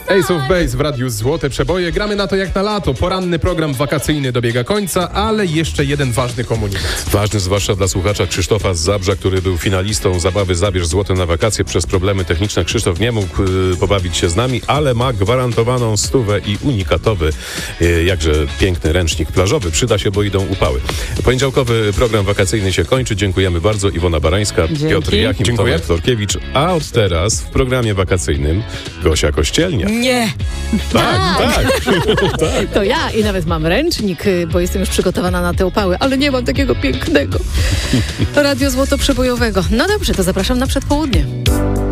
Ace of Base w Radiu Złote Przeboje. Gramy na to jak na lato. Poranny program wakacyjny dobiega końca, ale jeszcze jeden ważny komunikat. Ważny zwłaszcza dla słuchacza Krzysztofa z Zabrza, który był finalistą zabawy Zabierz Złote na wakacje. Przez problemy techniczne Krzysztof nie mógł pobawić się z nami, ale ma gwarantowaną 100 i unikatowy, jakże piękny ręcznik plażowy. Przyda się, bo idą upały. Poniedziałkowy program wakacyjny się kończy. Dziękujemy bardzo. Iwona Barańska, Piotr Jachim, Tomek Florkiewicz. A od teraz w programie wakacyjnym Gosia Kościelnia. Nie! Tak. To ja i nawet mam ręcznik, bo jestem już przygotowana na te upały, ale nie mam takiego pięknego Radio Złoto Przebojowego. No dobrze, to zapraszam na przedpołudnie.